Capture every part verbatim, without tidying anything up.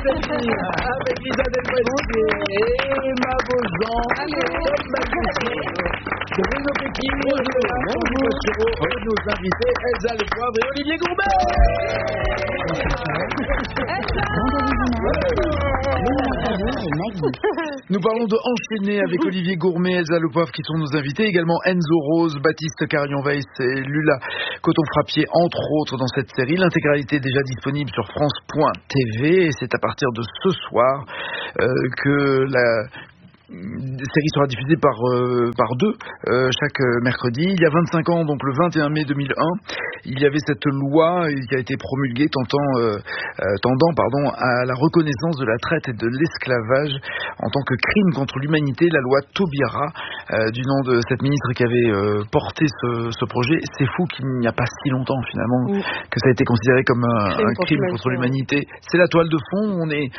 avec Lisa Delvoye et Emma Bozan, Tom Maguire, Bruno Pecky, et nos invités Elsa Lepoivre et Olivier Gourmet. Nous parlons de Enchaîner avec Olivier Gourmet et Elsa Lepoivre qui sont nos invités, également Enzo Rose, Baptiste Carillon-Weiss et Lula Coton-Frappier, entre autres dans cette série. L'intégralité est déjà disponible sur France point T V et c'est à partir de ce soir euh, que la série sera diffusée par, euh, par deux euh, chaque mercredi. Il y a vingt-cinq ans, donc le vingt et un mai deux mille un, il y avait cette loi qui a été promulguée tentant, euh, euh, tendant pardon, à la reconnaissance de la traite et de l'esclavage en tant que crime contre l'humanité, la loi Taubira, euh, du nom de cette ministre qui avait euh, porté ce, ce projet. C'est fou qu'il n'y a pas si longtemps finalement oui. que ça a été considéré comme un crime, un crime contre, contre l'humanité. C'est la toile de fond. On est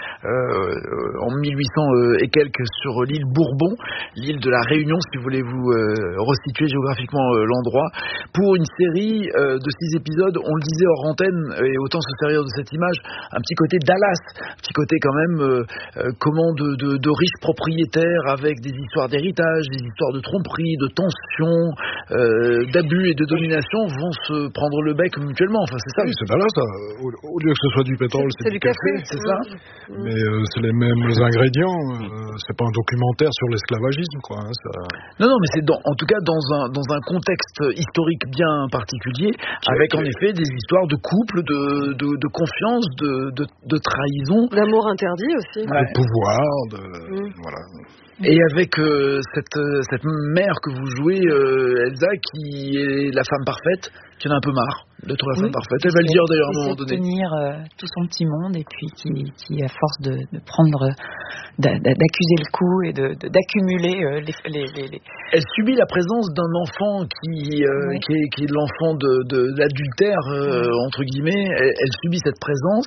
euh, en mille huit cents et quelques sur l'île Bourbon, l'île de la Réunion, si vous voulez vous euh, resituer géographiquement euh, l'endroit, pour une série euh, de six épisodes. On le disait hors antenne, et autant se servir de cette image, un petit côté Dallas, un petit côté quand même euh, euh, comment de, de, de riches propriétaires avec des histoires d'héritage, des histoires de tromperie, de tension, euh, d'abus et de domination vont se prendre le bec mutuellement. Enfin, c'est ça. Oui, c'est Dallas. Ça. Au, au lieu que ce soit du pétrole, c'est, c'est du, du café, café, c'est ça. Mmh. Mais euh, c'est les mêmes ingrédients. Euh, c'est pas un documentaire sur l'esclavagisme, quoi. Hein, ça... Non, non, mais c'est dans, en tout cas dans un dans un contexte historique bien particulier, okay, avec okay. en effet des histoires de couple, de de, de confiance, de, de de trahison, d'amour interdit aussi, ouais. de pouvoir, de mmh. voilà. Et avec euh, cette cette mère que vous jouez, euh, Elsa, qui est la femme parfaite, qui en a un peu marre de trouver la oui, femme parfaite. Elle va le dire d'ailleurs à un moment donné. Qui tenir euh, tout son petit monde et puis qui, qui à force de, de prendre, d'a, d'accuser le coup et de, de, d'accumuler euh, les, les, les, les... Elle subit la présence d'un enfant qui, euh, oui. qui, est, qui est l'enfant de, de l'adultère euh, oui. entre guillemets. Elle, elle subit cette présence.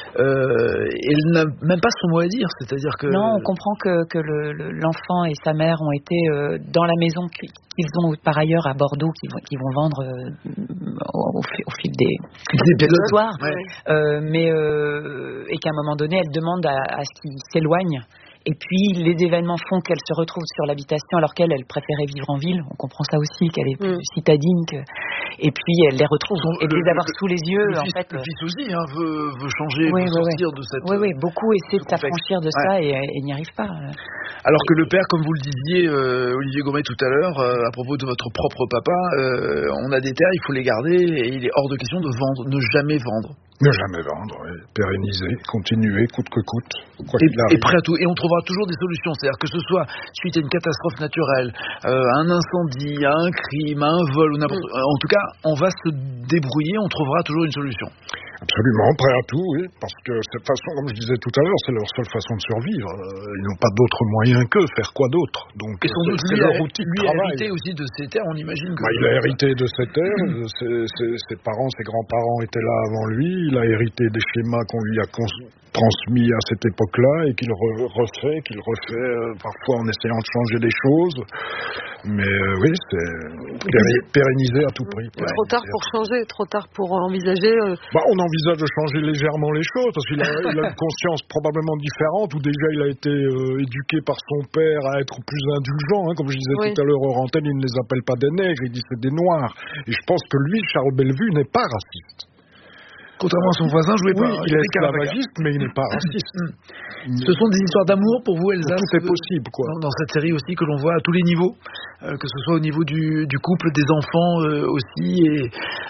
Euh, et elle n'a même pas son mot à dire. C'est-à-dire que non, on comprend que, que le, le, l'enfant et sa mère ont été euh, dans la maison qu'ils ont par ailleurs à Bordeaux, qu'ils vont, qu'ils vont vendre euh, au, au au fil des, des histoires, ouais. euh, mais euh, et qu'à un moment donné, elle demande à, à ce qu'ils s'éloignent. Et puis les événements font qu'elle se retrouve sur l'habitation alors qu'elle, elle préférait vivre en ville. On comprend ça aussi, qu'elle est plus mm. citadine. Que... Et puis elle les retrouve Son, et de les avoir le, sous les yeux. Le en fils, fait, le fils aussi hein, veut, veut changer, oui, veut oui, sortir oui. de cette. Oui, oui, beaucoup essaient de s'affranchir de ouais. ça et, et n'y arrivent pas. Alors et... que le père, comme vous le disiez, euh, Olivier Gourmet tout à l'heure, euh, à propos de votre propre papa, euh, on a des terres, il faut les garder et il est hors de question de vendre, ne jamais vendre. Ne jamais vendre, oui. Pérenniser, continuer, coûte que coûte. Quoi et, qu'il arrive. Et prêt à tout. Et on trouvera toujours des solutions. C'est-à-dire que ce soit suite à une catastrophe naturelle, euh, à un incendie, à un crime, à un vol, ou n'importe. Mm. En tout cas, on va se débrouiller, on trouvera toujours une solution. Absolument, prêt à tout, oui, parce que cette façon, comme je disais tout à l'heure, c'est leur seule façon de survivre. Ils n'ont pas d'autre moyen qu'eux, faire quoi d'autre. Donc, et sans doute, c'est lui leur a, outil lui de travail. a hérité aussi de ces terres, on imagine que... Bah, il a hérité de ces terres, ses, ses, ses parents, ses grands-parents étaient là avant lui, il a hérité des schémas qu'on lui a cons- transmis à cette époque-là et qu'il re- refait, qu'il refait euh, parfois en essayant de changer les choses. Mais euh, oui, c'est pér- pérennisé à tout prix. Ouais. Trop tard pour changer, trop tard pour envisager... Euh... Bah, on envisage de changer légèrement les choses, parce qu'il a, il a une conscience probablement différente, où déjà il a été euh, éduqué par son père à être plus indulgent, hein, comme je disais oui. tout à l'heure hors antenne, il ne les appelle pas des nègres, il dit c'est des noirs. Et je pense que lui, Charles Bellevue, n'est pas raciste. Contrairement à son voisin, joué oui, par... il est esclavagiste, mais il n'est pas raciste. Mais... Ce sont des histoires d'amour pour vous, Elsa. Tout est possible, quoi. Dans, dans cette série aussi que l'on voit à tous les niveaux, euh, que ce soit au niveau du, du couple, des enfants euh, aussi, et,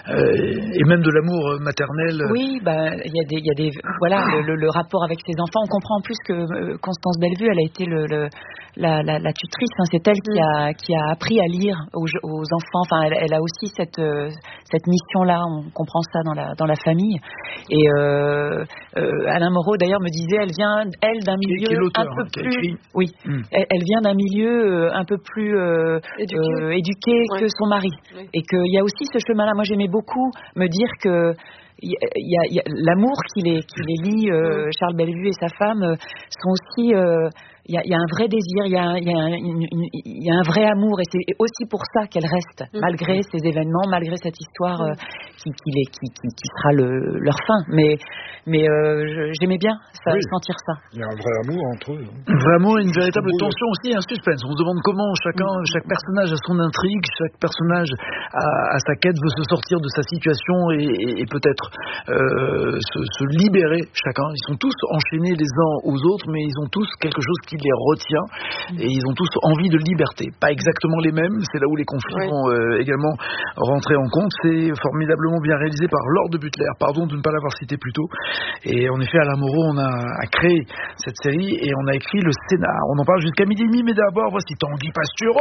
euh, et même de l'amour maternel. Oui, bah il y a des, il y a des, voilà, le, le, le rapport avec ses enfants. On comprend en plus que euh, Constance Bellevue, elle a été le, le la, la, la tutrice. Hein, c'est elle qui a, qui a appris à lire aux, aux enfants. Enfin, elle, elle a aussi cette, euh, cette mission-là. On comprend ça dans la, dans la famille. Et euh, euh, Alain Moreau d'ailleurs me disait, elle vient elle d'un milieu qui est l'auteur, un peu hein, plus, oui, mm. elle, elle vient d'un milieu un peu plus euh, éduqué, euh, éduqué ouais. que son mari, oui. Et qu'il y a aussi ce chemin-là. Moi, j'aimais beaucoup me dire que il y a, il y a l'amour qui les qui les lie, euh, Charles Bellevue et sa femme, sont aussi euh, Il y a, il y a un vrai désir, il y a, il y a, un, une, une, il y a un vrai amour, et c'est aussi pour ça qu'elle reste, mmh. malgré ces événements, malgré cette histoire euh, qui, qui, les, qui, qui, qui sera le, leur fin. Mais, mais euh, j'aimais bien ça, oui. sentir ça. Il y a un vrai amour entre eux. Vraiment une véritable tension aussi, un suspense. On se demande comment chacun, mmh. chaque personnage a son intrigue, chaque personnage a, a sa quête, veut se sortir de sa situation et, et, et peut-être euh, se, se libérer chacun. Ils sont tous enchaînés les uns aux autres, mais ils ont tous quelque chose qui les retient et ils ont tous envie de liberté. Pas exactement les mêmes, c'est là où les conflits oui. vont euh, également rentrer en compte. C'est formidablement bien réalisé par Laure de Butler, pardon de ne pas l'avoir cité plus tôt. Et en effet, Alain Moreau, on a, a créé cette série et on a écrit le scénar. On en parle jusqu'à midi et demi, mais d'abord, voici Tanguy Pastureau.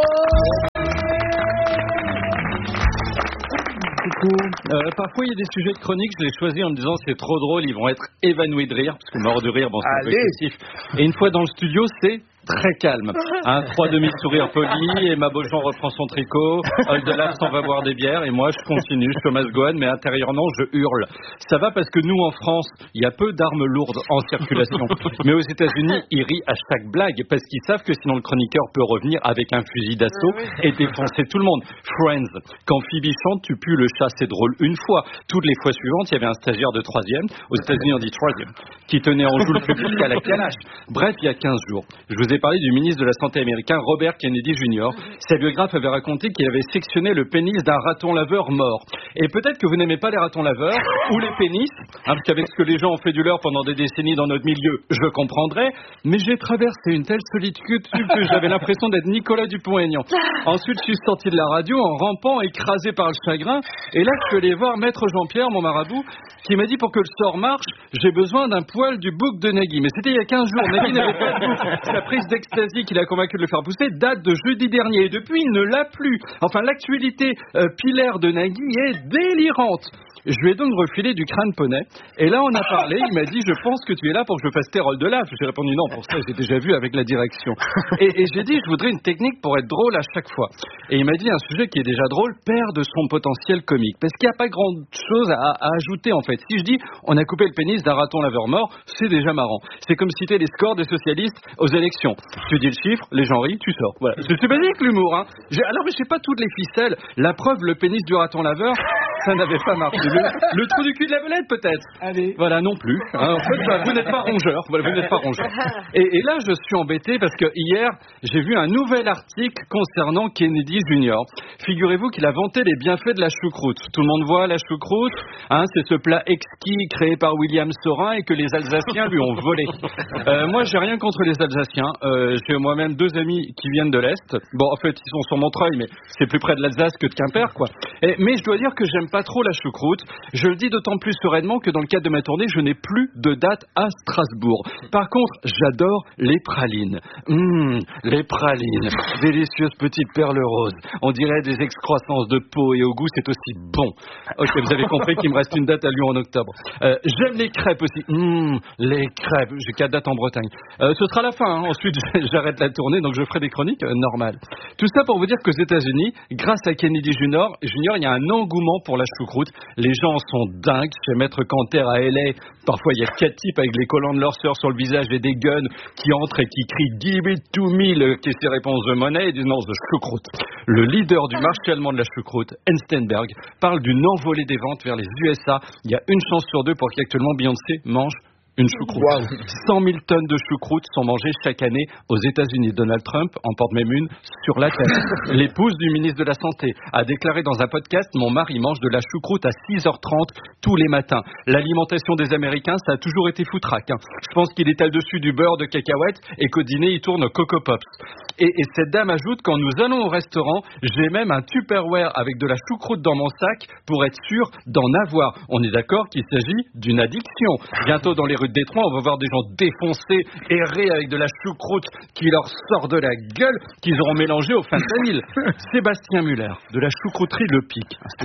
Euh, parfois il y a des sujets de chronique, je les choisis en me disant c'est trop drôle, ils vont être évanouis de rire, parce que mort de rire, bon c'est un peu excessif. Et une fois dans le studio, c'est très calme. Un trois demi-sourires polis, et ma Beaujean reprend son tricot, Oldelaf s'en va boire des bières, et moi je continue, je Thomas Gohan, mais intérieurement je hurle. Ça va parce que nous en France, il y a peu d'armes lourdes en circulation. Mais aux États-Unis, ils rient à chaque blague, parce qu'ils savent que sinon le chroniqueur peut revenir avec un fusil d'assaut et défoncer tout le monde. Friends, quand Phoebe chante, tu pues le chat, c'est drôle une fois. Toutes les fois suivantes, il y avait un stagiaire de troisième, aux États-Unis on dit troisième, qui tenait en joue le public à la calache. Bref, il y a quinze jours, je vous ai parlé du ministre de la Santé américain Robert Kennedy junior Sa biographe avait raconté qu'il avait sectionné le pénis d'un raton laveur mort. Et peut-être que vous n'aimez pas les ratons laveurs ou les pénis, hein, parce qu'avec ce que les gens ont fait du leur pendant des décennies dans notre milieu, je comprendrais, mais j'ai traversé une telle solitude que j'avais l'impression d'être Nicolas Dupont-Aignan. Ensuite, je suis sorti de la radio en rampant, écrasé par le chagrin, et là, je suis allé voir Maître Jean-Pierre, mon marabout, qui m'a dit pour que le sort marche, j'ai besoin d'un poil du bouc de Nagui. Mais c'était il y a quinze jours, Nagui n'avait pas de bouc. Sa prise d'ecstasy qu'il a convaincu de le faire pousser date de jeudi dernier, et depuis, il ne l'a plus. Enfin, l'actualité euh, pilaire de Nagui est délirante. Je lui ai donc refilé du crâne poney, et là on a parlé, il m'a dit je pense que tu es là pour que je fasse tes rôles de lave. J'ai répondu non, pour ça j'ai déjà vu avec la direction. Et, et j'ai dit je voudrais une technique pour être drôle à chaque fois. Et il m'a dit un sujet qui est déjà drôle perd de son potentiel comique, parce qu'il n'y a pas grand chose à, à ajouter en fait. Si je dis on a coupé le pénis d'un raton laveur mort, c'est déjà marrant. C'est comme citer les scores des socialistes aux élections. Tu dis le chiffre, les gens rient, tu sors. Voilà. C'est basique l'humour, hein. J'ai, alors je sais pas toutes les ficelles, la preuve le pénis du raton laveur, ça n'avait pas marché. Le, le trou du cul de la belette peut-être. Allez. Voilà, non plus. Hein, en fait, bah, vous n'êtes pas rongeur. Voilà, vous n'êtes pas rongeur. Et, et là, je suis embêté parce que hier, j'ai vu un nouvel article concernant Kennedy junior Figurez-vous qu'il a vanté les bienfaits de la choucroute. Tout le monde voit la choucroute. Hein, c'est ce plat exquis créé par William Saurin et que les Alsaciens lui ont volé. Euh, moi, j'ai rien contre les Alsaciens. Euh, j'ai moi-même deux amis qui viennent de l'Est. Bon, en fait, ils sont sur Montreuil, mais c'est plus près de l'Alsace que de Quimper, quoi. Et, mais je dois dire que j'aime pas trop la choucroute. Je le dis d'autant plus sereinement que dans le cadre de ma tournée, je n'ai plus de date à Strasbourg. Par contre, j'adore les pralines. Mmh, les pralines. Délicieuses petites perles roses. On dirait des excroissances de peau et au goût, c'est aussi bon. Ok, vous avez compris qu'il me reste une date à Lyon en octobre. Euh, j'aime les crêpes aussi. Mmh, les crêpes. J'ai quatre dates en Bretagne. Euh, ce sera la fin. Hein. Ensuite, j'arrête la tournée, donc je ferai des chroniques euh, normales. Tout ça pour vous dire qu'aux États-Unis, grâce à Kennedy junior, junior, il y a un engouement pour la choucroute. Les gens sont dingues. Chez Maître Canter à L A, parfois il y a quatre types avec les collants de leur sœur sur le visage et des guns qui entrent et qui crient « Give it to me », le, qui est ses réponses de monnaie, et disent « Non, de choucroute ». Le leader du marché allemand de la choucroute, Enstenberg, parle d'une envolée des ventes vers les U S A. Il y a une chance sur deux pour qu'actuellement Beyoncé mange une choucroute. Wow. cent mille tonnes de choucroute sont mangées chaque année aux États-Unis. Donald Trump en porte même une sur la tête. L'épouse du ministre de la Santé a déclaré dans un podcast « Mon mari mange de la choucroute à six heures trente tous les matins ». L'alimentation des Américains, ça a toujours été foutraque. Hein. Je pense qu'il étale dessus du beurre de cacahuète et qu'au dîner, il tourne Coco Pops. Et, et cette dame ajoute « Quand nous allons au restaurant, j'ai même un Tupperware avec de la choucroute dans mon sac pour être sûr d'en avoir ». On est d'accord qu'il s'agit d'une addiction. Bientôt dans les rues de Détroit, on va voir des gens défoncés, errer avec de la choucroute qui leur sort de la gueule, qu'ils auront mélangé au fentanyl. Sébastien Muller, de la choucrouterie Le Pic,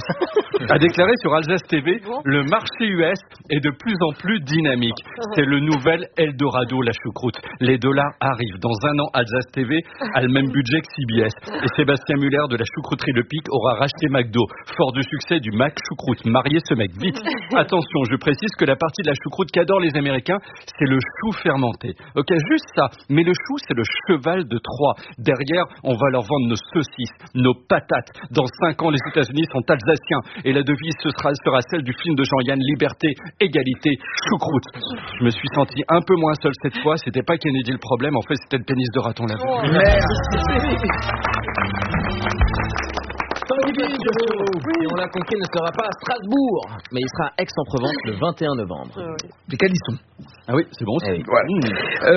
a déclaré sur Alsace T V « Le marché U S est de plus en plus dynamique. C'est le nouvel Eldorado, la choucroute. Les dollars arrivent. Dans un an, Alsace T V a le même budget que C B S. Et Sébastien Muller, de la choucrouterie Le Pic, aura racheté McDo. Fort du succès du Mac Choucroute. Mariez ce mec, vite. Attention, je précise que la partie de la choucroute qu'adorent les Américains, américain, c'est le chou fermenté. Ok, juste ça. Mais le chou, c'est le cheval de Troie. Derrière, on va leur vendre nos saucisses, nos patates. Dans cinq ans, les États-Unis sont alsaciens. Et la devise ce sera, sera celle du film de Jean-Yann, liberté, égalité, choucroute. Je me suis senti un peu moins seul cette fois. C'était pas Kennedy le problème, en fait, c'était le pénis de raton laveur. Oh, merci. Et on l'a compris, ne sera pas à Strasbourg, mais il sera à Aix-en-Provence le vingt et un novembre. Ah oui. Les Calissons. Ah oui, c'est bon. C'est... Eh oui. Voilà. Mmh.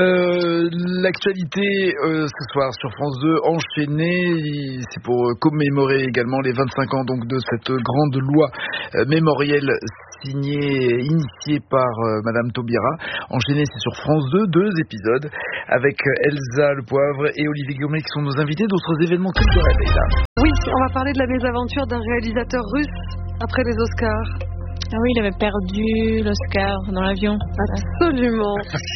Euh, l'actualité euh, ce soir sur France deux, enchaînée, c'est pour commémorer également les vingt-cinq ans donc de cette grande loi euh, mémorielle signée, initiée par euh, Madame Taubira. Enchaînée, c'est sur France deux, deux épisodes avec Elsa Le Poivre et Olivier Gourmet qui sont nos invités. D'autres événements culturels là. Oui, on va parler de la mésaventure d'un réalisateur russe après les Oscars. Ah oui, il avait perdu l'Oscar dans l'avion. Absolument.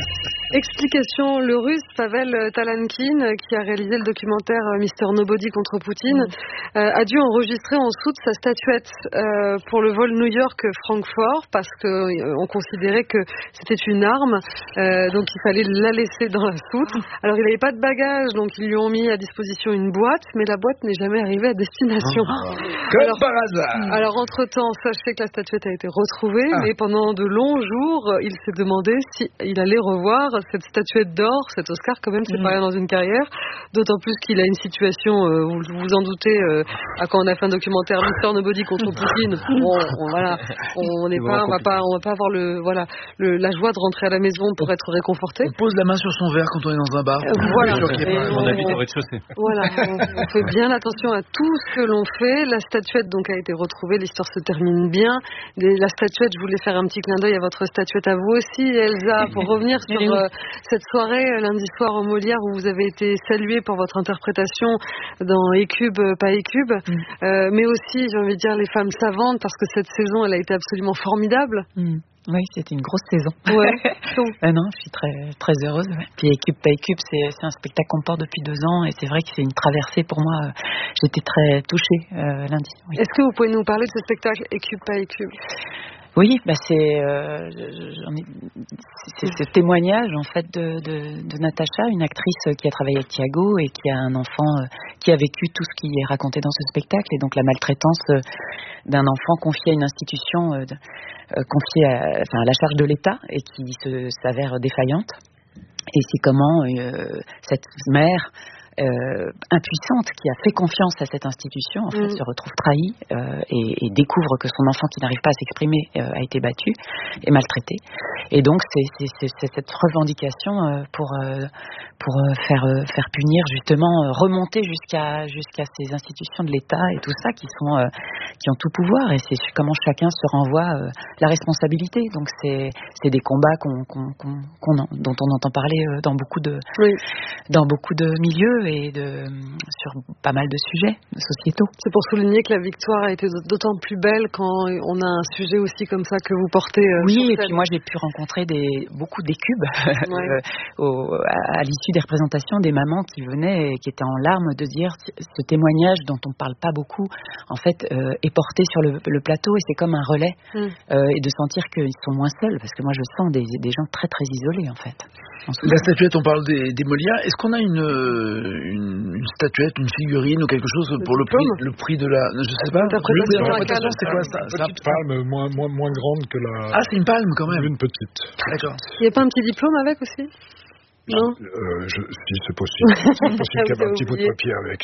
Explication, le russe Pavel Talankin, qui a réalisé le documentaire Mister Nobody contre Poutine, mmh. euh, a dû enregistrer en soute sa statuette euh, pour le vol New York-Francfort, parce qu'on euh, considérait que c'était une arme, euh, donc il fallait la laisser dans la soute. Alors il n'avait pas de bagages, donc ils lui ont mis à disposition une boîte, mais la boîte n'est jamais arrivée à destination. Oh. Comme alors, par hasard. Alors entre-temps, sachez que la statuette a été retrouvée, ah. mais pendant de longs jours, il s'est demandé s'il allait revoir cette statuette d'or, cet Oscar quand même, c'est mmh. pas rien dans une carrière, d'autant plus qu'il a une situation, euh, vous vous en doutez, euh, quand on a fait un documentaire Mister Nobody contre Poutine, bon, on, voilà, on n'est pas, on va pas, on va pas avoir le, voilà, le, la joie de rentrer à la maison pour être réconforté. On pose la main sur son verre quand on est dans un bar. Euh, voilà. On, on habite au rez-de-chaussée. Voilà, on, on fait bien attention à tout ce que l'on fait. La statuette donc a été retrouvée, l'histoire se termine bien. La statuette, je voulais faire un petit clin d'œil à votre statuette à vous aussi, Elsa, pour revenir sur euh, cette soirée lundi soir au Molière où vous avez été saluée pour votre interprétation dans Écube, pas Écube, mm. euh, mais aussi, j'ai envie de dire, les femmes savantes, parce que cette saison, elle a été absolument formidable. Mm. Oui, c'était une grosse saison. Ouais. ah non, je suis très très heureuse. Ouais. Puis Écube, pas Écube, c'est, c'est un spectacle qu'on porte depuis deux ans et c'est vrai que c'est une traversée pour moi. J'étais très touchée euh, lundi. Oui. Est-ce que vous pouvez nous parler de ce spectacle Écube, pas Écube ? Oui, bah c'est, euh, j'en ai, c'est ce témoignage en fait de, de, de Natacha, une actrice qui a travaillé avec Thiago et qui a un enfant euh, qui a vécu tout ce qui est raconté dans ce spectacle et donc la maltraitance euh, d'un enfant confié à une institution, euh, de, euh, confiée à, enfin, à la charge de l'État et qui se, s'avère défaillante. Et c'est comment euh, cette mère Euh, impuissante, qui a fait confiance à cette institution, en fait, mmh. se retrouve trahie euh, et, et découvre que son enfant qui n'arrive pas à s'exprimer euh, a été battu et maltraité. Et donc c'est, c'est, c'est, c'est cette revendication euh, pour euh, pour euh, faire euh, faire punir justement, euh, remonter jusqu'à jusqu'à ces institutions de l'État et tout ça qui sont euh, qui ont tout pouvoir et c'est comment chacun se renvoie euh, la responsabilité. Donc c'est c'est des combats qu'on, qu'on, qu'on, qu'on dont on entend parler euh, dans beaucoup de oui. dans beaucoup de milieux et de, sur pas mal de sujets sociétaux. C'est pour souligner que la victoire a été d'autant plus belle quand on a un sujet aussi comme ça que vous portez. Euh, oui, et puis moi j'ai pu rencontrer des, beaucoup d'écubes ouais. euh, au, à, à l'issue des représentations, des mamans qui venaient et qui étaient en larmes de dire ce témoignage dont on ne parle pas beaucoup, en fait, euh, est porté sur le, le plateau et c'est comme un relais mm. euh, et de sentir qu'ils sont moins seuls, parce que moi je sens des, des gens très très isolés en fait. La statuette, on parle des, des Molières. Est-ce qu'on a une, une, une statuette, une figurine ou quelque chose pour le, le prix, le prix de la, je sais pas. L'interprétation, c'est quoi ça? Une petite palme moins, moins, moins grande que la. Ah, c'est une palme quand même. Une petite. D'accord. Il n'y a pas un petit diplôme avec aussi? Non. Euh, je, si c'est possible, c'est possible qu'il y ait un petit bout de papier avec.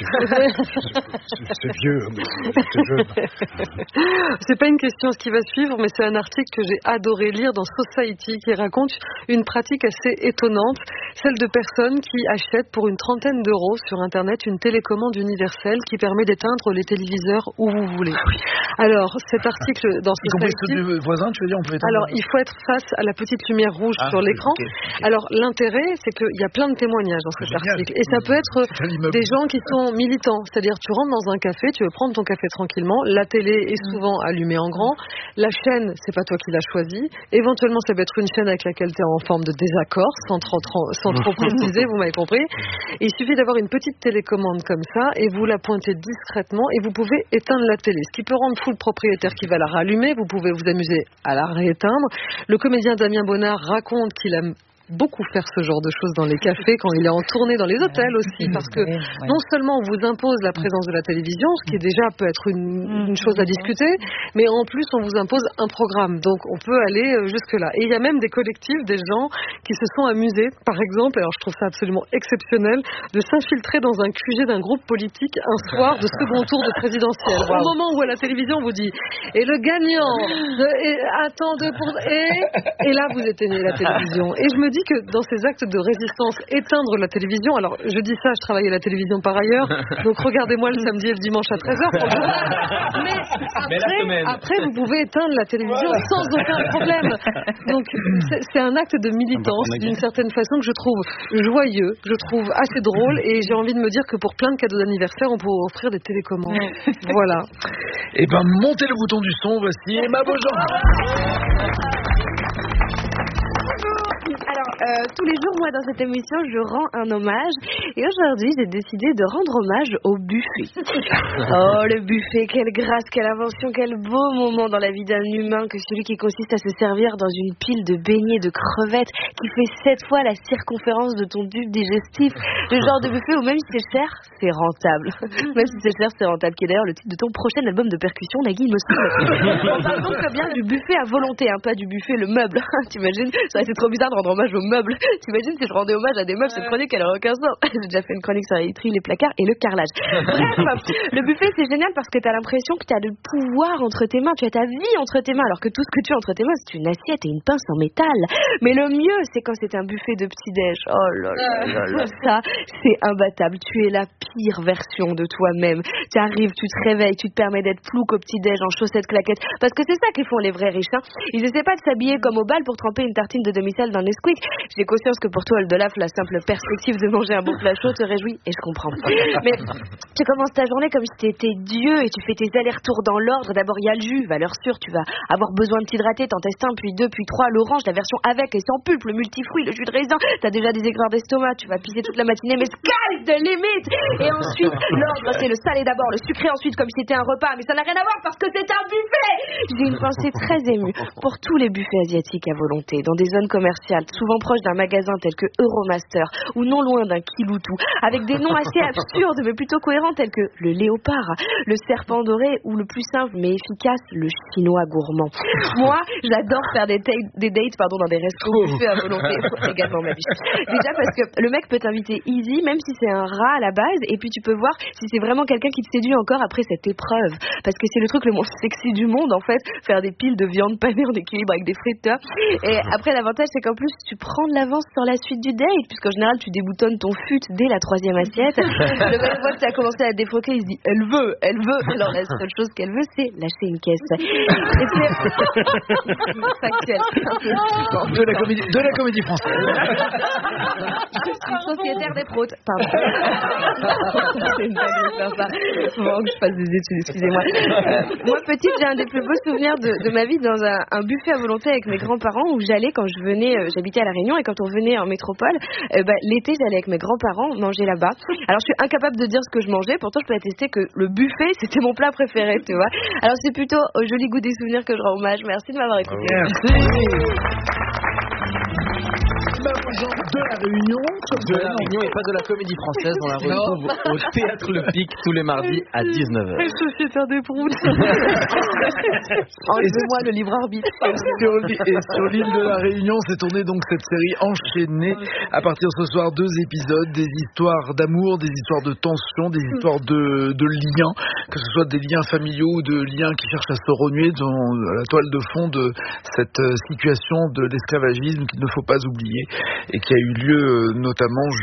c'est, c'est vieux, mais c'est jeune. C'est pas une question ce qui va suivre, mais c'est un article que j'ai adoré lire dans Society qui raconte une pratique assez étonnante, celle de personnes qui achètent pour une trentaine d'euros sur Internet une télécommande universelle qui permet d'éteindre les téléviseurs où vous voulez. Alors, cet article dans Society. Y compris ceux du voisin, tu veux dire, on peut éteindre. Alors, il faut être face à la petite lumière rouge ah, sur l'écran. Okay, okay. Alors, l'intérêt, c'est c'est qu'il y a plein de témoignages dans cet article. Et ça peut être des gens qui sont militants. C'est-à-dire, tu rentres dans un café, tu veux prendre ton café tranquillement, la télé est souvent allumée en grand, la chaîne, c'est pas toi qui l'as choisie. Éventuellement, ça peut être une chaîne avec laquelle tu es en forme de désaccord, sans trop, sans trop préciser, vous m'avez compris. Et il suffit d'avoir une petite télécommande comme ça, et vous la pointez discrètement, et vous pouvez éteindre la télé. Ce qui peut rendre fou le propriétaire qui va la rallumer, vous pouvez vous amuser à la rééteindre. Le comédien Damien Bonnard raconte qu'il aime beaucoup faire ce genre de choses dans les cafés quand il est en tournée dans les hôtels aussi, parce que non seulement on vous impose la présence de la télévision, ce qui est déjà peut être une, une chose à discuter, mais en plus on vous impose un programme, donc on peut aller jusque là. Et il y a même des collectifs, des gens qui se sont amusés, par exemple, alors je trouve ça absolument exceptionnel, de s'infiltrer dans un Q G d'un groupe politique un soir de second tour de présidentielle. Au moment où à la télévision on vous dit et le gagnant de, et, attends de pour et, et là vous éteignez la télévision. Et je me dis que dans ces actes de résistance, éteindre la télévision, alors je dis ça, je travaille à la télévision par ailleurs, donc regardez-moi le samedi et le dimanche à treize heures. Mais après, après, vous pouvez éteindre la télévision sans aucun problème. Donc c'est, c'est un acte de militance d'une certaine façon que je trouve joyeux, je trouve assez drôle, et j'ai envie de me dire que pour plein de cadeaux d'anniversaire, on peut offrir des télécommandes. Voilà. Et ben montez le bouton du son, voici Emma Beaujean. Alors, euh, tous les jours, moi, dans cette émission, je rends un hommage. Et aujourd'hui, j'ai décidé de rendre hommage au buffet. Oh, le buffet, quelle grâce, quelle invention, quel beau moment dans la vie d'un humain que celui qui consiste à se servir dans une pile de beignets de crevettes qui fait sept fois la circonférence de ton tube digestif. Le genre de buffet où même si c'est cher, c'est rentable. Même si c'est cher, c'est rentable. Qui est d'ailleurs le titre de ton prochain album de percussion, Nagui, il me semble. On parle donc bien du buffet à volonté, hein, pas du buffet, le meuble. T'imagines? Ça, c'est trop bizarre de rendre hommage aux meubles. T'imagines si je rendais hommage à des meubles, cette chronique elle aurait aucun sens. J'ai déjà fait une chronique sur les literies, les placards et le carrelage. Bref, le buffet c'est génial parce que t'as l'impression que t'as le pouvoir entre tes mains, tu as ta vie entre tes mains, alors que tout ce que tu as entre tes mains c'est une assiette et une pince en métal. Mais le mieux c'est quand c'est un buffet de petit-déj. Oh là là là là, ça c'est imbattable. Tu es la pire version de toi-même. Tu arrives, tu te réveilles, tu te permets d'être plouc au petit-déj en chaussettes claquettes. Parce que c'est ça qu'ils font les vrais riches. Hein. Ils essaient pas de s'habiller comme au bal pour tremper une tartine de demi-sel dans Nesquik. J'ai conscience que pour toi, Oldelaf, la simple perspective de manger un bon plat chaud te réjouit, et je comprends. Mais tu commences ta journée comme si tu étais Dieu et tu fais tes allers-retours dans l'ordre. D'abord, il y a le jus, valeur sûre, tu vas avoir besoin de t'hydrater, t'en testes un, puis deux, puis trois, l'orange, la version avec et sans pulpe, le multifruit, le jus de raisin. T'as déjà des aigreurs d'estomac, tu vas pisser toute la matinée, mais sky the limit. Et ensuite, l'ordre, c'est le salé d'abord, le sucré ensuite, comme si c'était un repas, mais ça n'a rien à voir parce que c'est un buffet. J'ai une pensée très émue pour tous les buffets asiatiques à volonté, dans des zones commerciales, souvent proches d'un magasin tel que Euromaster ou non loin d'un Kiloutou, avec des noms assez absurdes mais plutôt cohérents tels que le léopard, le serpent doré ou le plus simple mais efficace, le chinois gourmand. Moi, j'adore faire des, ta- des dates pardon, dans des restos buffets à volonté, également ma vie. Déjà parce que le mec peut t'inviter easy, même si c'est un rat à la base, et puis tu peux voir si c'est vraiment quelqu'un qui te séduit encore après cette épreuve. Parce que c'est le truc le moins sexy du monde, en fait, faire des piles de viande panée en équilibre avec des frites. Et après, l'avantage, c'est qu'en plus, tu prends de l'avance sur la suite du date, puisqu'en général, tu déboutonnes ton fut dès la troisième assiette. Le mec voit que tu as commencé à défroquer, il se dit, elle veut, elle veut. Alors, la seule chose qu'elle veut, c'est lâcher une caisse. Et c'est factuel. De la comédie, de la comédie française. Je suis sociétaire des proutes. Pardon. C'est une blague de faire ça. Faut que je fasse des études, excusez-moi. Euh, moi, petite, j'ai un des plus beaux souvenirs de, de ma vie dans un, un buffet à volonté avec mes grands-parents où j'allais quand je venais, euh, j'habitais à La Réunion, et quand on venait en métropole, euh, bah, l'été, j'allais avec mes grands-parents manger là-bas. Alors, je suis incapable de dire ce que je mangeais, pourtant, je peux attester que le buffet, c'était mon plat préféré, tu vois. Alors, c'est plutôt au joli goût des souvenirs que je rends hommage. Merci de m'avoir écouté. De la Réunion, de la Réunion et pas de la Comédie Française. On la retrouve au Théâtre Le Pic tous les mardis à dix-neuf heures. Et sociétaire des proutes. Enlevez-moi le libre arbitre. Et sur l'île de la Réunion, s'est tournée donc cette série enchaînée. À partir de ce soir, deux épisodes, des histoires d'amour, des histoires de tension, des histoires de, de liens, que ce soit des liens familiaux ou de liens qui cherchent à se remuer dans la toile de fond de cette situation de l'esclavagisme qu'il ne faut pas oublier et qui a eu lieu notamment jusqu'à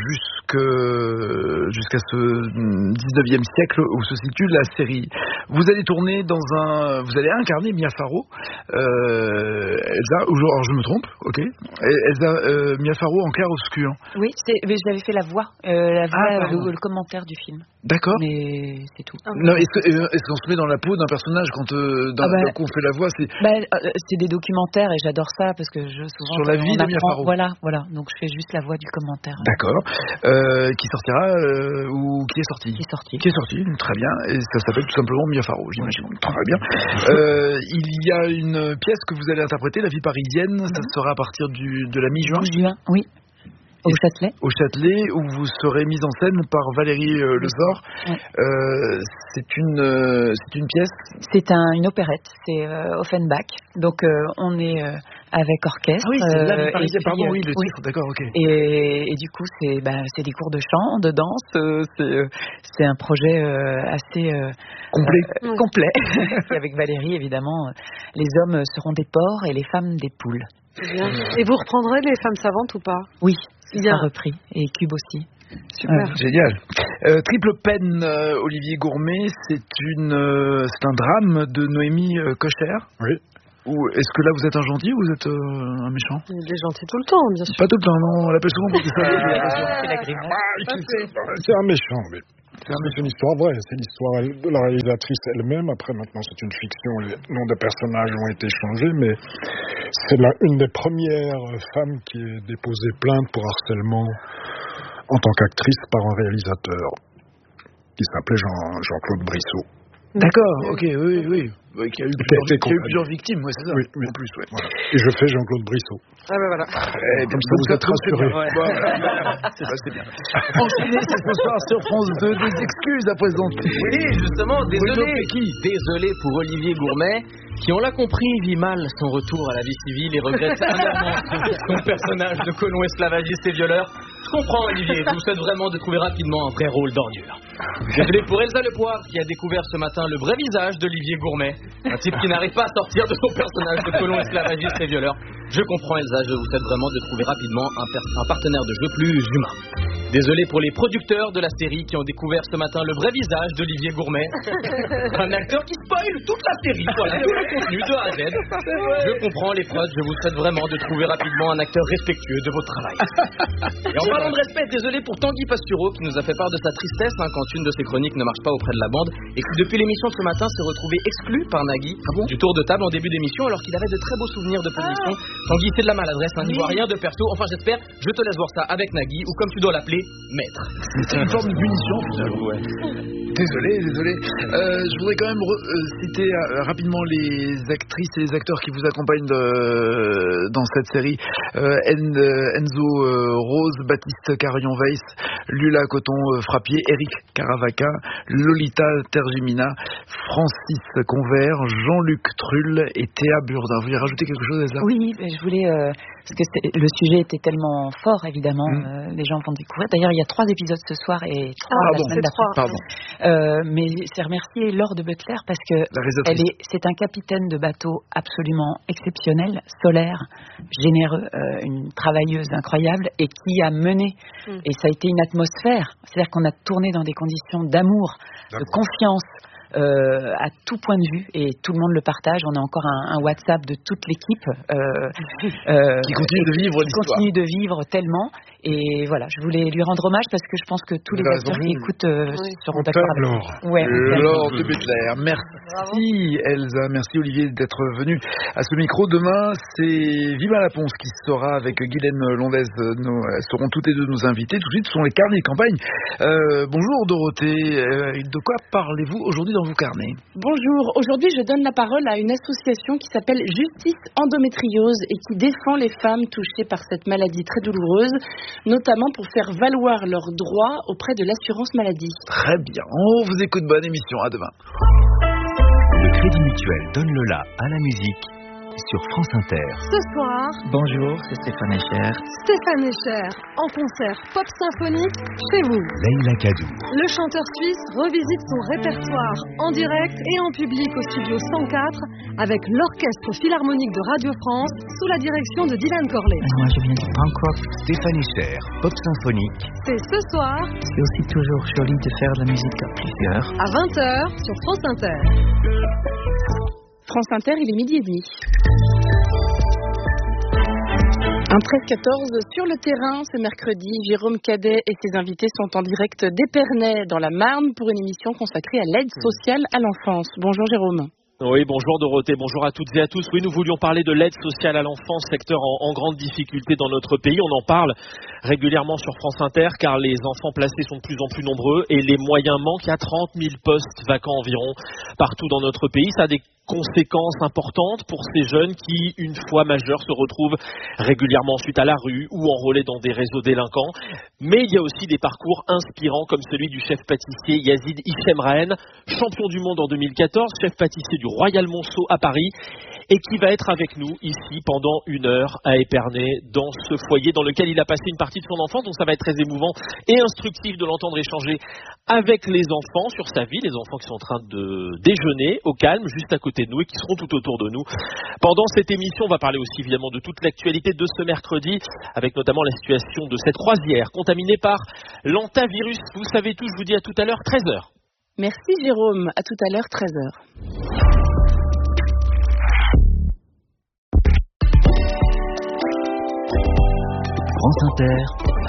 jusque, jusqu'à ce dix-neuvième siècle où se situe la série. Vous allez tourner dans un... Vous allez incarner Mia Farrow. Euh, Elsa, alors je me trompe, ok. Elsa, euh, Mia Farrow en clair-obscur. Oui, c'est, mais j'avais fait la voix, euh, la voix ah, le, le commentaire du film. D'accord. Mais c'est tout. Non, est-ce, que, est-ce qu'on se met dans la peau d'un personnage quand, euh, dans, ah bah, quand on fait la voix c'est... Bah, euh, c'est des documentaires et j'adore ça parce que je souvent... Sur la vie de Mia Farrow. Voilà, voilà. Donc je fais juste la voix du commentaire. D'accord. Euh, qui sortira euh, ou qui est sorti Qui est sorti. Qui est sorti, très bien. Et ça s'appelle tout simplement Mia Farrow, j'imagine. Très bien. Euh, il y a une pièce que vous allez interpréter, La vie parisienne. Mm-hmm. Ça sera à partir du, de la mi-juin. Mi-juin, oui. Au Châtelet. Au Châtelet, où vous serez mise en scène par Valérie euh, Lezor. Ouais. Euh, c'est une, euh, c'est une pièce. C'est un, une opérette. C'est euh, Offenbach. Donc euh, on est euh, avec orchestre. Ah oui, c'est euh, la vie parisienne. Pardon, oui, le oui. titre. D'accord, ok. Et, et du coup, c'est, bah, c'est des cours de chant, de danse. Euh, c'est, c'est un projet euh, assez euh, complet. Euh, ouais. complet. Avec Valérie, évidemment, les hommes seront des porcs et les femmes des poules. Bien. Et vous reprendrez Les femmes savantes ou pas? Oui, il a repris. Et Cube aussi. Super. Euh, génial. Euh, Triple peine, euh, Olivier Gourmet, c'est, une, euh, c'est un drame de Noémie euh, Cocher. Oui. Ou est-ce que là vous êtes un gentil ou vous êtes euh, un méchant? Il est gentil tout le temps, bien sûr. Pas tout le temps, non. On l'appelle souvent pour qu'il soit C'est un méchant, mais... C'est une histoire vraie, c'est l'histoire de la réalisatrice elle-même. Après, maintenant, c'est une fiction, les noms des personnages ont été changés, mais c'est la, une des premières femmes qui ait déposé plainte pour harcèlement en tant qu'actrice par un réalisateur qui s'appelait Jean, Jean-Claude Brissot. D'accord, ok, oui, oui. Oui, qui a eu plusieurs, qui a eu plusieurs victimes, ouais, c'est ça. Oui, oui. En plus, ouais. Voilà. Et je fais Jean-Claude Brissot. Ah ben voilà. Eh, comme ça, vous êtes rassurés. Ouais. Voilà. C'est ça, c'est bien. Enchaînez ce soir sur France deux, des excuses à présenter. Oui, justement, désolé. Désolé pour Olivier Gourmet, qui, on l'a compris, vit mal son retour à la vie civile et regrette amèrement son personnage de colon esclavagiste et violeur. Je comprends, Olivier, je vous souhaite vraiment de trouver rapidement un vrai rôle d'ordure. Désolé pour Elsa Le Poivre, qui a découvert ce matin le vrai visage d'Olivier Gourmet. Un type qui n'arrive pas à sortir de son personnage de colon esclavagiste et violeur. Je comprends, Elsa, je vous souhaite vraiment de trouver rapidement un, per- un partenaire de jeu plus humain. Désolé pour les producteurs de la série qui ont découvert ce matin le vrai visage d'Olivier Gourmet. Un acteur qui spoil toute la série, voilà, tout le contenu de A à Z. Je comprends les prods, je vous souhaite vraiment de trouver rapidement un acteur respectueux de votre travail. Et en parlant de respect, désolé pour Tanguy Pastureau qui nous a fait part de sa tristesse hein, quand une de ses chroniques ne marche pas auprès de la bande et qui depuis l'émission de ce matin s'est retrouvé exclu par Nagui ah bon du tour de table en début d'émission alors qu'il avait de très beaux souvenirs de position. Ah. Tanguy, c'est de la maladresse, hein, n'y voit rien de perso. Enfin, j'espère, je te laisse voir ça avec Nagui ou comme tu dois l'appeler, maître. C'est une forme de punition, finalement. Ouais. Désolé, désolé. Euh, je voudrais quand même re- euh, citer euh, rapidement les actrices et les acteurs qui vous accompagnent de, dans cette série. Euh, en, euh, Enzo euh, Rose, Baptiste Carrion-Weiss, Lula Coton-Frappier, Eric Caravaca, Lolita Tergimina, Francis Convert, Jean-Luc Trull et Théa Burdin. Vous voulez rajouter quelque chose à ça? Oui, je voulais... Euh, parce que c'est, le sujet était tellement fort, évidemment, mmh. euh, les gens vont découvrir. D'ailleurs, il y a trois épisodes ce soir et trois ah, la bon, semaine d'après. Pardon. Euh, mais c'est remercier Laure de Butler parce que elle est, c'est un capitaine de bateau absolument exceptionnel, solaire, généreux, euh, une travailleuse incroyable et qui a mené. Mmh. Et ça a été une atmosphère. C'est-à-dire qu'on a tourné dans des conditions d'amour, D'accord. de confiance. Euh, à tout point de vue et tout le monde le partage. On a encore un, un WhatsApp de toute l'équipe euh, euh, qui continue de vivre qui l'histoire. continue de vivre tellement. Et voilà, je voulais lui rendre hommage parce que je pense que tous les acteurs qui écoutent euh, oui. seront d'accord avec Laure. Ouais, Laure de Butler. Merci Elsa, merci Olivier d'être venu à ce micro. Demain, c'est Viva la Ponce qui sera avec Guylaine Londaise. Nous serons toutes les deux nos invités. Tout de suite, ce sont les carnets de campagne. Euh, bonjour Dorothée. Euh, de quoi parlez-vous aujourd'hui dans vos carnets? Bonjour. Aujourd'hui, je donne la parole à une association qui s'appelle Justice Endométriose et qui défend les femmes touchées par cette maladie très douloureuse, notamment pour faire valoir leurs droits auprès de l'assurance maladie. Très bien. On vous écoute. Bonne émission. À demain. Le Crédit Mutuel donne le la à la musique sur France Inter. Ce soir, bonjour, c'est Stéphane Echer. Stéphane Echer, en concert pop symphonique chez vous. Leïla Kadou. Le chanteur suisse revisite son répertoire en direct et en public au studio cent quatre avec l'Orchestre Philharmonique de Radio France sous la direction de Dylan Corley. Moi, je viens du punk rock. Stéphane Echer, pop symphonique. C'est ce soir. C'est aussi toujours joli de faire de la musique à plusieurs. À vingt heures sur France Inter. France Inter, il est midi et demi. Un treize quatorze sur le terrain ce mercredi. Jérôme Cadet et ses invités sont en direct d'Épernay dans la Marne pour une émission consacrée à l'aide sociale à l'enfance. Bonjour Jérôme. Oui, bonjour Dorothée, bonjour à toutes et à tous. Oui, nous voulions parler de l'aide sociale à l'enfance, secteur en, en grande difficulté dans notre pays. On en parle régulièrement sur France Inter car les enfants placés sont de plus en plus nombreux et les moyens manquent. Il y a trente mille postes vacants environ partout dans notre pays. Ça a des conséquences importantes pour ces jeunes qui, une fois majeurs, se retrouvent régulièrement ensuite à la rue ou enrôlés dans des réseaux délinquants. Mais il y a aussi des parcours inspirants comme celui du chef pâtissier Yazid Hichemraen, champion du monde en deux mille quatorze, chef pâtissier du Royal Monceau à Paris, et qui va être avec nous ici pendant une heure à Épernay dans ce foyer dans lequel il a passé une partie de son enfance. Donc ça va être très émouvant et instructif de l'entendre échanger avec les enfants sur sa vie, les enfants qui sont en train de déjeuner au calme juste à côté de nous et qui seront tout autour de nous. Pendant cette émission, on va parler aussi évidemment de toute l'actualité de ce mercredi, avec notamment la situation de cette croisière contaminée par l'hantavirus. Vous savez tout, je vous dis à tout à l'heure, treize heures. Merci Jérôme, à tout à l'heure, treize heures. France Inter.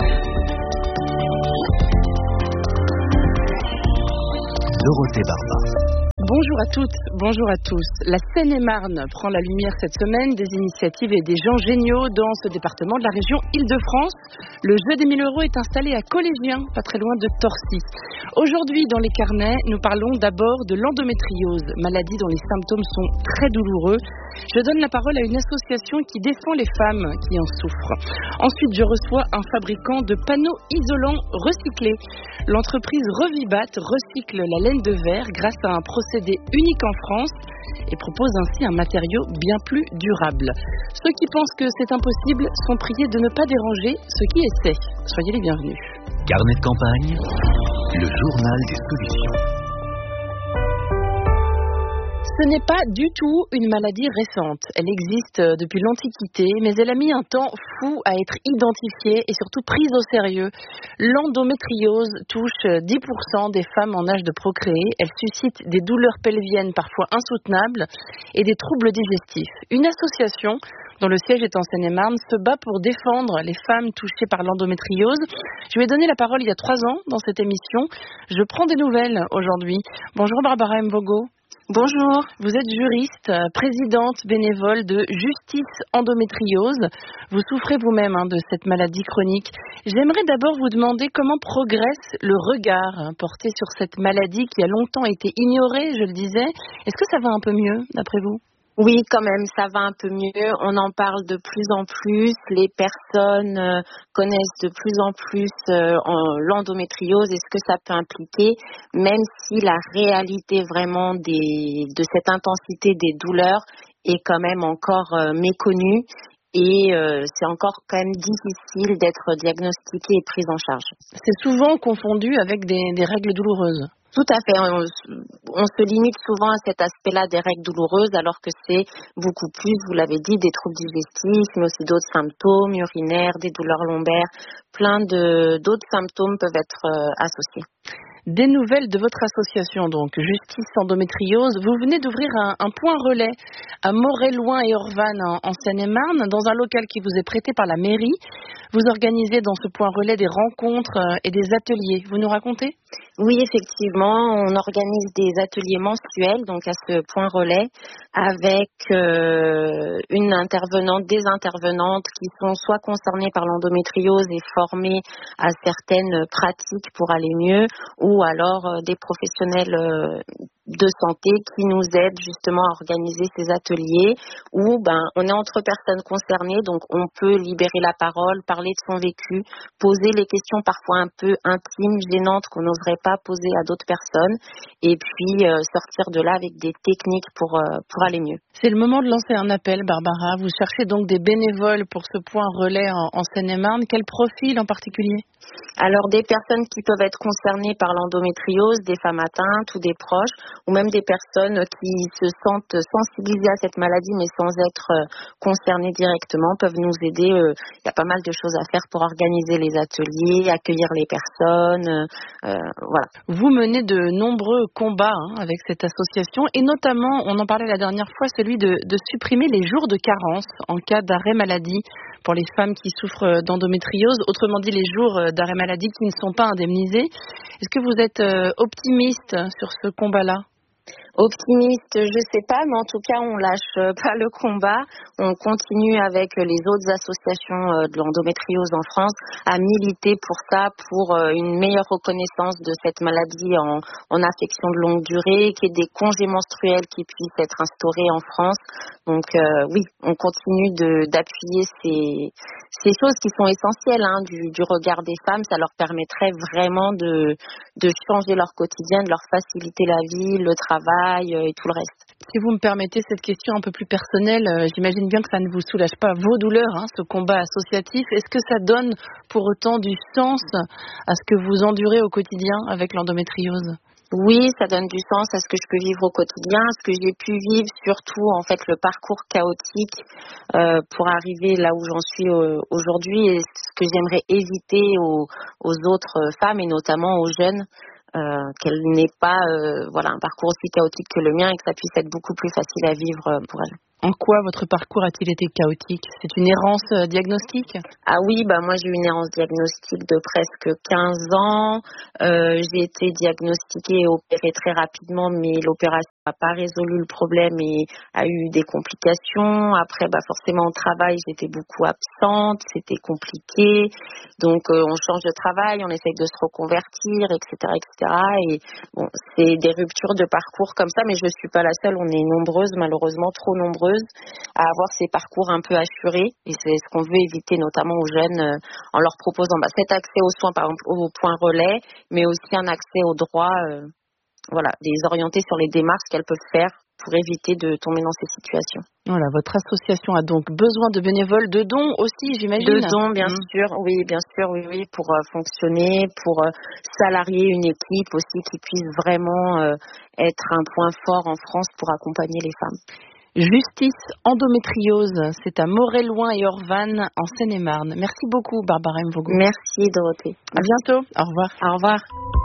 Dorothée Barba. Bonjour à toutes, bonjour à tous. La Seine-et-Marne prend la lumière cette semaine, des initiatives et des gens géniaux dans ce département de la région Île-de-France. Le jeu des mille euros est installé à Collégien, pas très loin de Torcy. Aujourd'hui, dans les carnets, nous parlons d'abord de l'endométriose, maladie dont les symptômes sont très douloureux. Je donne la parole à une association qui défend les femmes qui en souffrent. Ensuite, je reçois un fabricant de panneaux isolants recyclés. L'entreprise Revibat recycle la laine de verre grâce à un procédé unique en France et propose ainsi un matériau bien plus durable. Ceux qui pensent que c'est impossible sont priés de ne pas déranger ceux qui essaient. Soyez les bienvenus. Carnet de campagne, le journal des solutions. Ce n'est pas du tout une maladie récente. Elle existe depuis l'Antiquité, mais elle a mis un temps fou à être identifiée et surtout prise au sérieux. L'endométriose touche dix pour cent des femmes en âge de procréer. Elle suscite des douleurs pelviennes parfois insoutenables et des troubles digestifs. Une association dont le siège est en Seine-et-Marne, se bat pour défendre les femmes touchées par l'endométriose. Je lui ai donné la parole il y a trois ans dans cette émission. Je prends des nouvelles aujourd'hui. Bonjour Barbara Mvogo. Bonjour, vous êtes juriste, présidente bénévole de Justice Endométriose. Vous souffrez vous-même hein, de cette maladie chronique. J'aimerais d'abord vous demander comment progresse le regard hein, porté sur cette maladie qui a longtemps été ignorée, je le disais. Est-ce que ça va un peu mieux, d'après vous ? Oui, quand même, ça va un peu mieux. On en parle de plus en plus. Les personnes euh, connaissent de plus en plus euh, en, l'endométriose et ce que ça peut impliquer, même si la réalité vraiment des, de cette intensité des douleurs est quand même encore euh, méconnue. Et euh, c'est encore quand même difficile d'être diagnostiqué et pris en charge. C'est souvent confondu avec des, des règles douloureuses. Tout à fait. On, on se limite souvent à cet aspect-là des règles douloureuses, alors que c'est beaucoup plus, vous l'avez dit, des troubles digestifs, mais aussi d'autres symptômes urinaires, des douleurs lombaires. Plein de, d'autres symptômes peuvent être euh, associés. Des nouvelles de votre association, donc Justice Endométriose. Vous venez d'ouvrir un, un point relais à Moret-Loing et Orvanne en, en Seine-et-Marne, dans un local qui vous est prêté par la mairie. Vous organisez dans ce point relais des rencontres et des ateliers. Vous nous racontez ? Oui, effectivement, on organise des ateliers mensuels, donc à ce point relais, avec euh, une intervenante, des intervenantes qui sont soit concernées par l'endométriose et formées à certaines pratiques pour aller mieux, ou alors euh, des professionnels euh, de santé qui nous aident justement à organiser ces ateliers où ben on est entre personnes concernées, donc on peut libérer la parole, parler de son vécu, poser les questions parfois un peu intimes, gênantes qu'on n'oserait pas poser à d'autres personnes et puis euh, sortir de là avec des techniques pour, euh, pour aller mieux. C'est le moment de lancer un appel, Barbara. Vous cherchez donc des bénévoles pour ce point relais en, en Seine-et-Marne. Quel profil en particulier ? Alors des personnes qui peuvent être concernées par l'endométriose, des femmes atteintes ou des proches, ou même des personnes qui se sentent sensibilisées à cette maladie mais sans être concernées directement peuvent nous aider. Il y a pas mal de choses à faire pour organiser les ateliers, accueillir les personnes, euh, voilà. Vous menez de nombreux combats hein, avec cette association et notamment, on en parlait la dernière fois, celui de, de supprimer les jours de carence en cas d'arrêt maladie pour les femmes qui souffrent d'endométriose, autrement dit les jours d'arrêt maladie qui ne sont pas indemnisés. Est-ce que vous êtes euh, optimiste sur ce combat-là ? Optimiste, je sais pas, mais en tout cas, on lâche pas le combat. On continue avec les autres associations de l'endométriose en France à militer pour ça, pour une meilleure reconnaissance de cette maladie en, en affection de longue durée, qu'il y ait des congés menstruels qui puissent être instaurés en France. Donc euh, oui, on continue de, d'appuyer ces, ces choses qui sont essentielles hein, du, du regard des femmes. Ça leur permettrait vraiment de, de changer leur quotidien, de leur faciliter la vie, le travail et tout le reste. Si vous me permettez cette question un peu plus personnelle, euh, j'imagine bien que ça ne vous soulage pas vos douleurs, hein, ce combat associatif. Est-ce que ça donne pour autant du sens à ce que vous endurez au quotidien avec l'endométriose ? Oui, ça donne du sens à ce que je peux vivre au quotidien, à ce que j'ai pu vivre, surtout en fait le parcours chaotique euh, pour arriver là où j'en suis euh, aujourd'hui et ce que j'aimerais éviter aux, aux autres femmes et notamment aux jeunes. Euh, qu'elle n'ait pas euh, voilà, un parcours aussi chaotique que le mien et que ça puisse être beaucoup plus facile à vivre euh, pour elle. En quoi votre parcours a-t-il été chaotique ? C'est une errance euh, diagnostique ? Ah oui, bah moi j'ai eu une errance diagnostique de presque quinze ans. Euh, j'ai été diagnostiquée et opérée très rapidement, mais l'opération n'a pas résolu le problème et a eu des complications. Après, bah forcément au travail, j'étais beaucoup absente, c'était compliqué. Donc euh, on change de travail, on essaye de se reconvertir, et cetera, et cetera. Et bon, c'est des ruptures de parcours comme ça, mais je suis pas la seule. On est nombreuses, malheureusement trop nombreuses, à avoir ces parcours un peu assurés. Et c'est ce qu'on veut éviter, notamment aux jeunes, euh, en leur proposant bah, cet accès aux soins, par exemple au point relais, mais aussi un accès aux droits, euh, voilà, les orienter sur les démarches qu'elles peuvent faire pour éviter de tomber dans ces situations. Voilà, votre association a donc besoin de bénévoles, de dons aussi, j'imagine. De dons, bien mmh. sûr, oui, bien sûr, oui, oui, pour euh, fonctionner, pour euh, salarier une équipe aussi qui puisse vraiment euh, être un point fort en France pour accompagner les femmes. Justice endométriose, c'est à Moret-Loing et Orvanne en Seine-et-Marne. Merci beaucoup Barbara Mvogo. Merci Dorothée. À bientôt. Au revoir. Au revoir.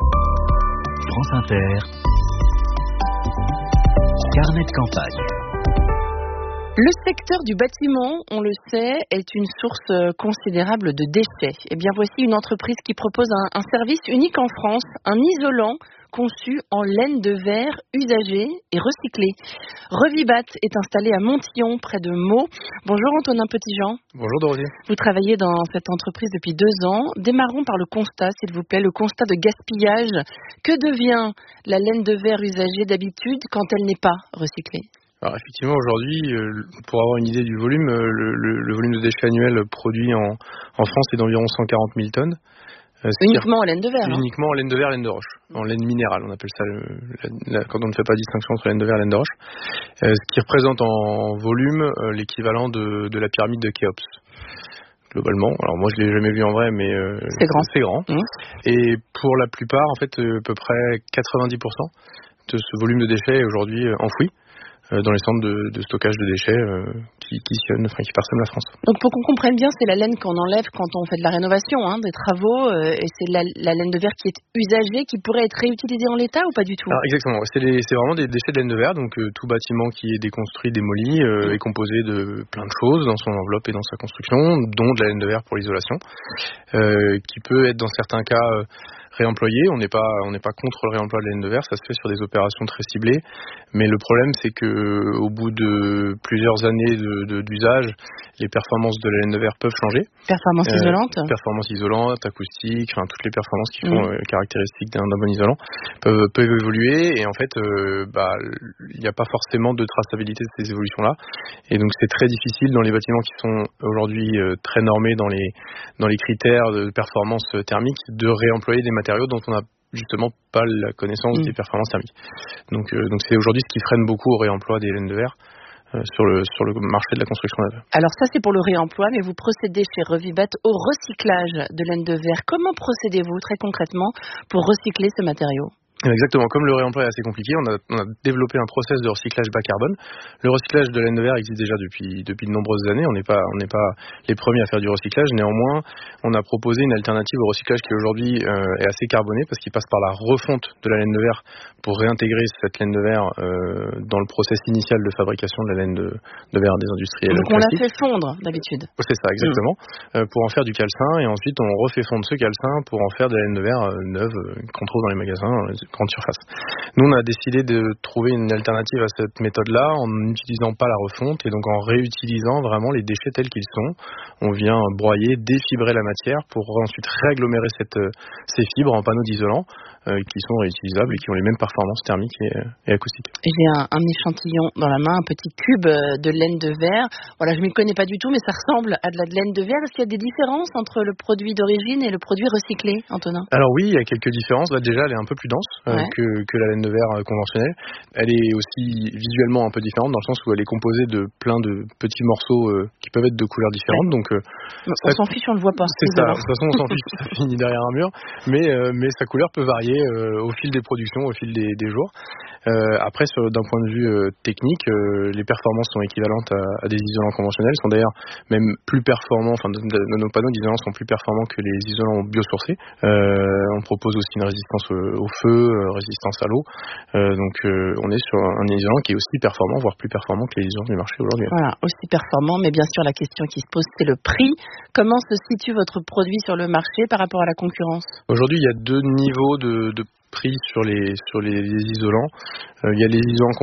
France Inter. Carnet de campagne. Le secteur du bâtiment, on le sait, est une source considérable de déchets. Eh bien, voici une entreprise qui propose un, un service unique en France, un isolant conçu en laine de verre usagée et recyclée. Revibat est installé à Montillon, près de Meaux. Bonjour Antonin Petitjean. Bonjour Dorothée. Vous travaillez dans cette entreprise depuis deux ans. Démarrons par le constat, s'il vous plaît, le constat de gaspillage. Que devient la laine de verre usagée d'habitude quand elle n'est pas recyclée ? Alors effectivement, aujourd'hui, pour avoir une idée du volume, le, le, le volume de déchets annuels produit en, en France est d'environ cent quarante mille tonnes. Uniquement en laine de verre. Uniquement en laine de verre, laine de roche. En laine minérale, on appelle ça, le, la, la, quand on ne fait pas distinction entre laine de verre et laine de roche. Euh, ce qui représente en volume euh, l'équivalent de, de la pyramide de Khéops. Globalement, alors moi je l'ai jamais vu en vrai, mais euh, c'est grand. C'est grand. Mmh. Et pour la plupart, en fait, euh, à peu près quatre-vingt-dix pour cent de ce volume de déchets est aujourd'hui euh, enfoui dans les centres de, de stockage de déchets euh, qui, qui sillonnent, enfin qui parsèment la France. Donc pour qu'on comprenne bien, c'est la laine qu'on enlève quand on fait de la rénovation, hein, des travaux, euh, et c'est la, la laine de verre qui est usagée, qui pourrait être réutilisée en l'état ou pas du tout ? Alors exactement, c'est, les, c'est vraiment des déchets de laine de verre, donc euh, tout bâtiment qui est déconstruit, démoli, euh, mmh. est composé de plein de choses dans son enveloppe et dans sa construction, dont de la laine de verre pour l'isolation, euh, qui peut être dans certains cas euh, réemployé. On n'est pas, on n'est pas contre le réemploi de la laine de verre, ça se fait sur des opérations très ciblées. Mais le problème, c'est que au bout de plusieurs années de, de, d'usage, les performances de la laine de verre peuvent changer. Performances euh, isolantes. Performances isolantes, acoustiques, enfin toutes les performances qui sont mmh. euh, caractéristiques d'un, d'un bon isolant peuvent, peuvent évoluer. Et en fait, euh, bah, il n'y a pas forcément de traçabilité de ces évolutions-là. Et donc, c'est très difficile dans les bâtiments qui sont aujourd'hui euh, très normés dans les dans les critères de performance thermique de réemployer des matériaux dont on n'a justement pas la connaissance mmh. des performances thermiques. Donc, euh, donc c'est aujourd'hui ce qui freine beaucoup au réemploi des laines de verre euh, sur le sur le marché de la construction neuve. Alors ça c'est pour le réemploi, mais vous procédez chez Revibat au recyclage de laine de verre. Comment procédez-vous très concrètement pour recycler ce matériau ? Exactement, comme le réemploi est assez compliqué, on a, on a développé un process de recyclage bas carbone. Le recyclage de laine de verre existe déjà depuis, depuis de nombreuses années, on n'est pas, on n'est pas les premiers à faire du recyclage. Néanmoins, on a proposé une alternative au recyclage qui aujourd'hui euh, est assez carbonée parce qu'il passe par la refonte de la laine de verre pour réintégrer cette laine de verre euh, dans le process initial de fabrication de la laine de, de verre des industriels. Donc on la fait fondre d'habitude. C'est ça, exactement, mmh. euh, pour en faire du calcin et ensuite on refait fondre ce calcin pour en faire de la laine de verre euh, neuve euh, qu'on trouve dans les magasins. Euh, grande surface. Nous, on a décidé de trouver une alternative à cette méthode-là en n'utilisant pas la refonte et donc en réutilisant vraiment les déchets tels qu'ils sont. On vient broyer, défibrer la matière pour ensuite réagglomérer cette, ces fibres en panneaux d'isolant euh, qui sont réutilisables et qui ont les mêmes performances thermiques et, et acoustiques. J'ai un, un échantillon dans la main, un petit cube de laine de verre. Voilà, je ne m'y connais pas du tout, mais ça ressemble à de la de laine de verre. Est-ce qu'il y a des différences entre le produit d'origine et le produit recyclé, Antonin ? Alors oui, il y a quelques différences. Bah, déjà, elle est un peu plus dense euh, ouais. que, que la laine de verre euh, conventionnelle. Elle est aussi visuellement un peu différente dans le sens où elle est composée de plein de petits morceaux euh, qui peuvent être de couleurs différentes. Ouais. Donc, euh, on ça, s'en fiche, on le voit pas. C'est ça. De toute façon, on s'en fiche, ça finit derrière un mur. Mais, euh, mais sa couleur peut varier euh, au fil des productions, au fil des, des jours. Euh, après, sur, d'un point de vue euh, technique, euh, les performances sont équivalentes à, à des isolants conventionnels. Sont d'ailleurs même plus performants. Enfin, nos panneaux d'isolants sont plus performants que les isolants biosourcés. Euh, on propose aussi une résistance au, au feu, euh, résistance à l'eau. Euh, donc, euh, on est sur un isolant qui est aussi performant, voire plus performant que les isolants du marché aujourd'hui. Voilà, aussi performant. Mais bien sûr, la question qui se pose, c'est le prix. Comment se situe votre produit sur le marché par rapport à la concurrence ? Aujourd'hui, il y a deux niveaux de, de prix sur les sur les, les isolants. Euh, il y a les isolants